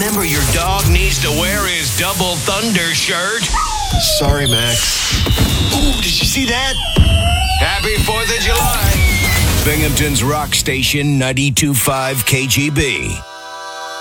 remember your dog needs to wear his Double Thunder shirt. Sorry, Max. Ooh, did you see that? Happy 4th of July. Binghamton's Rock Station 92.5 KGB.